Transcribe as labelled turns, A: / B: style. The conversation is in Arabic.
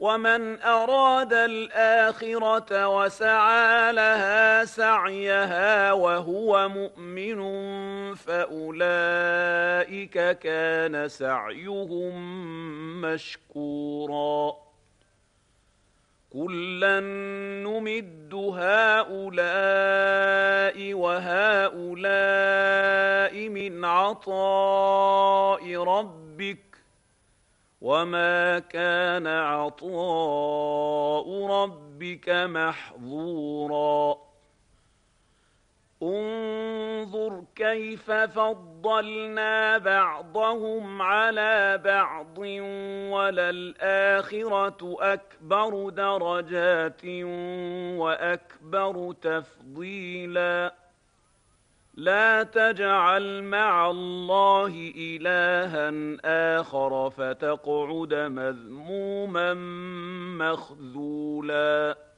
A: ومن أراد الآخرة وسعى لها سعيها وهو مؤمن فأولئك كان سعيهم مشكورا كلا نمد هؤلاء وهؤلاء من عطاء ربك وما كان عطاء ربك محظورا انظر كيف فضلنا بعضهم على بعض وللآخرة أكبر درجات وأكبر تفضيلا لا تجعل مع الله إلها آخر فتقعد مذموما مخذولا